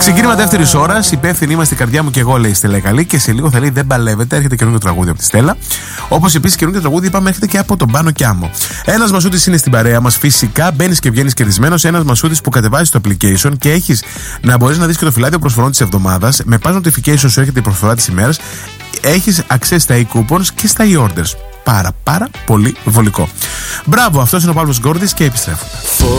Συγκίνημα δεύτερης ώρας. Υπεύθυνοι είμαστε, η καρδιά μου και εγώ, λέει η Στέλλα Καλή. Και σε λίγο θα λέει δεν παλεύετε. Έρχεται καινούργιο τραγούδι από τη Στέλλα. Όπως επίσης καινούργιο τραγούδι, είπαμε, έρχεται και από τον Πάνο Κιάμο. Ένας Μασούτης είναι στην παρέα μας. Φυσικά μπαίνεις και βγαίνεις κερδισμένος. Ένας Μασούτης που κατεβάζεις το application και έχεις να μπορείς να δεις και το φυλάδιο προσφορών της εβδομάδας. Με pass notification σου έρχεται η προσφορά της ημέρας. Έχεις access στα e-coupons και στα e-orders. Πάρα πολύ βολικό. Μπράβο, αυτός είναι ο Παύλος Γκόρδης και επιστρέφουμε.